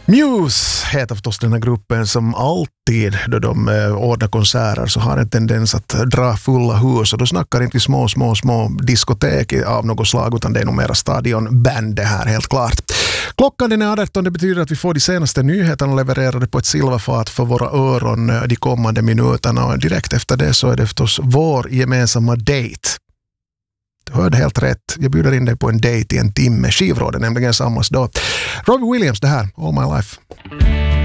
Muse heter förstås den här gruppen som alltid då de ordnar konserter så har en tendens att dra fulla hus, och då snackar inte vi små diskotek av något slag, utan det är nog mera stadionband det här, helt klart. Klockan den är 18, det betyder att vi får de senaste nyheterna levererade på ett silverfat för våra öron de kommande minuterna, och direkt efter det så är det förstås vår gemensamma date. Du hörde helt rätt. Jag bjuder in dig på en date i en timme. Skivråden nämligen sammas då. Robbie Williams det här, All My Life.